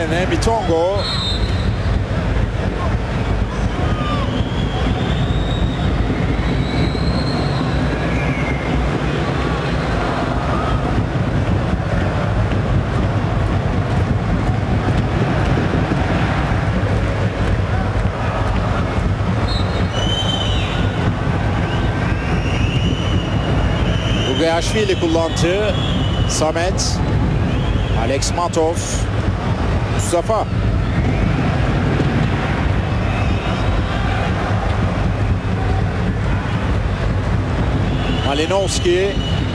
üzerine Bitongo. Bugaashvili kullandı. Samet. Alex Matos. Mustafa. Malinovski.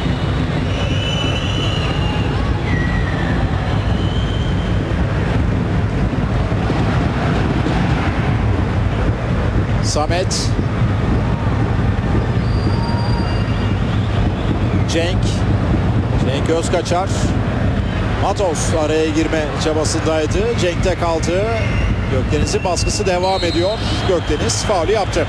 Samet. Cenk Özkaçar. Matos araya girme çabasındaydı. Cenk'te kaldı. Gökdeniz'in baskısı devam ediyor. Gökdeniz faulü yaptı.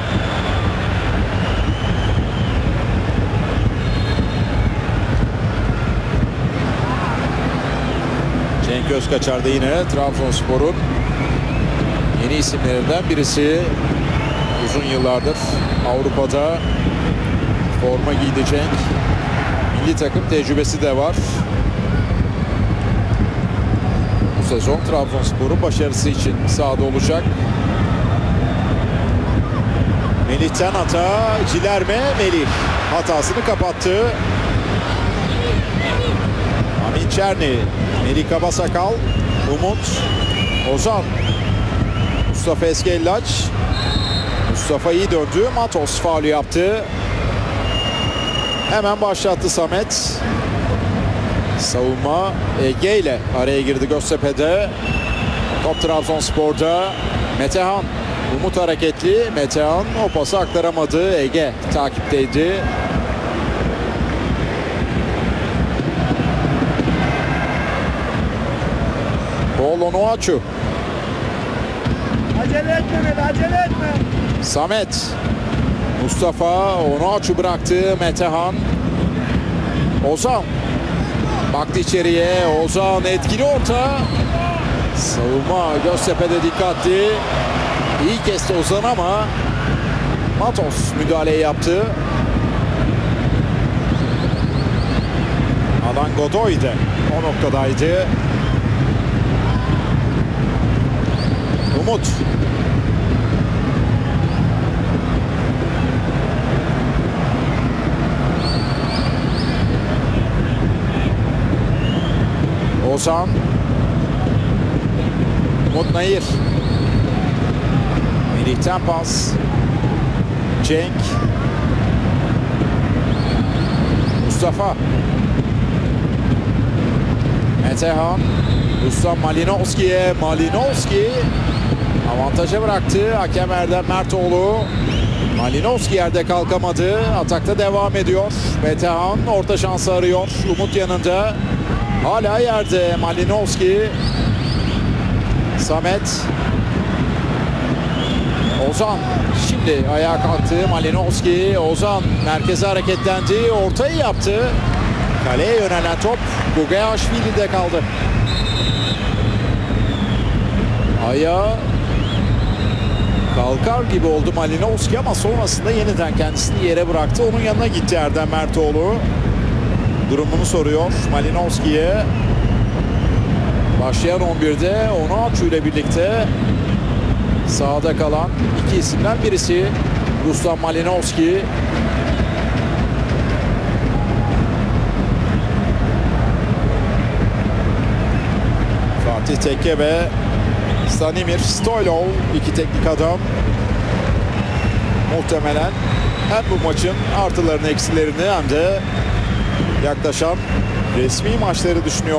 Cenk Özkaçar da yine Trabzonspor'un yeni isimlerinden birisi. Uzun yıllardır Avrupa'da forma giydi Cenk. Milli takım tecrübesi de var. Bu sezon Trabzonspor'un başarısı için sahada olacak. Melih'ten hata. Cilerme. Melih hatasını kapattı. Amin Çerni. Melih Kabasakal. Umut. Ozan. Mustafa Eskellaç. Mustafa iyi döndü. Matos faulü yaptı. Hemen başlattı Samet. Savunma Ege ile araya girdi Göztepe'de. Top Trabzonspor'da. Metehan. Umut hareketli. Metehan o pası aktaramadı. Ege takipteydi. Paul Onuachu. Acele etme, acele etme. Samet. Mustafa Onuachu bıraktı. Metehan. Ozan. Baktı içeriye. Ozan etkili orta. Savunma Göztepe'de dikkatli. İyi kesti Ozan ama Matos müdahaleyi yaptı. Alan Godoy de o noktadaydı. Umut. Ozan. Umut Nayır. Melih'ten pas. Cenk. Mustafa. Metehan. Ruslan Malinovski'ye. Malinovski avantaja bıraktı. Hakem Erdem Mertoğlu. Malinovski yerde kalkamadı. Atakta devam ediyor. Metehan orta şansı arıyor. Umut yanında. Hala yerde Malinovski. Samet. Ozan şimdi ayağa kalktı. Malinovski. Ozan merkeze hareketlendi. Ortayı yaptı. Kaleye yönelen top Bugaashvili'de kaldı. Ayağa kalkar gibi oldu Malinovski ama sonrasında yeniden kendisini yere bıraktı. Onun yanına gitti Erdem Mertoğlu. Durumunu soruyor Malinovski'ye. Başlayan 11'de Onuachu ile birlikte sahada kalan iki isimden birisi Ruslan Malinovski. Fatih Tekke ve Stanimir Stoylov, iki teknik adam. Muhtemelen hem bu maçın artılarını eksilerini hem de yaklaşan resmi maçları düşünüyor.